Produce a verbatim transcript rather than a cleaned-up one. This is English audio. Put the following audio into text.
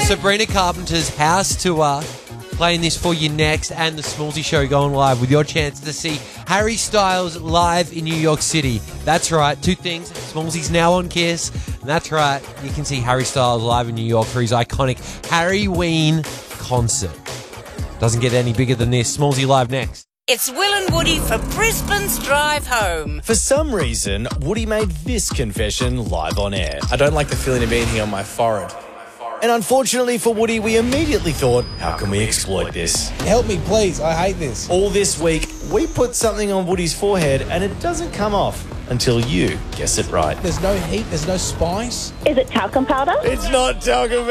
Sabrina Carpenter's house tour, playing this for you next, and the Smallsy Show going live with your chance to see Harry Styles live in New York City. That's right, two things. Smallsy's now on Kiss, and that's right, you can see Harry Styles live in New York for his iconic Harryween concert. Doesn't get any bigger than this. Smallsy live next. It's Will and Woody for Brisbane's Drive Home. For some reason, Woody made this confession live on air. I don't like the feeling of anything on my forehead. And unfortunately for Woody, we immediately thought, how can we exploit this? Help me, please. I hate this. All this week, we put something on Woody's forehead and it doesn't come off until you guess it right. There's no heat. There's no spice. Is it talcum powder? It's not talcum